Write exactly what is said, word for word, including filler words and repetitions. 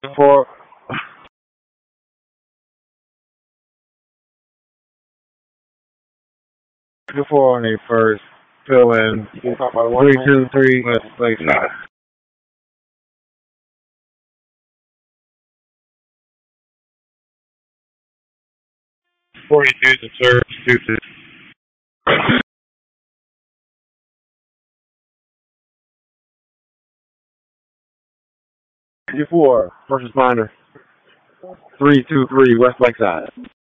For before on a first fill in three two three West Lakeside. Forty two to serve two two. Fifty four first responder. Three two three West Lakeside.